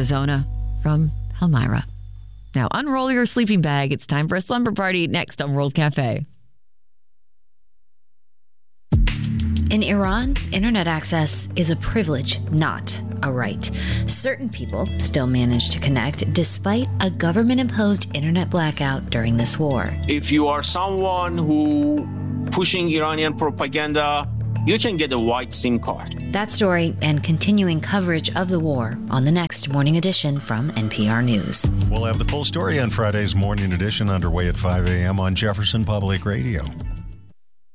Arizona from Palmyra. Now unroll your sleeping bag. It's time for a slumber party next on World Cafe. In Iran, internet access is a privilege, not a right. Certain people still manage to connect despite a government-imposed internet blackout during this war. If you are someone who pushing Iranian propaganda, you can get a white SIM card. That story and continuing coverage of the war on the next Morning Edition from NPR News. We'll have the full story on Friday's Morning Edition underway at 5 a.m. on Jefferson Public Radio.